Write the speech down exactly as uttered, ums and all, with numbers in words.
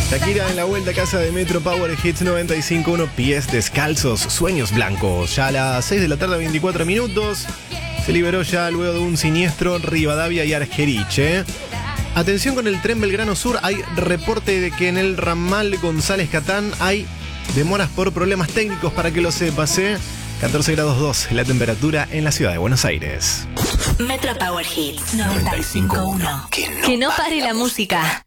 Shakira en la vuelta a casa de Metro Power Hits noventa y cinco punto uno. Pies descalzos, sueños blancos. Ya a las seis de la tarde, veinticuatro minutos. Se liberó ya luego de un siniestro Rivadavia y Argerich. Atención con el tren Belgrano Sur. Hay reporte de que en el ramal González Catán hay demoras por problemas técnicos, para que lo sepas. ¿eh? catorce grados dos la temperatura en la ciudad de Buenos Aires. Metro Power Hits noventa y cinco punto uno. Que no pare la música.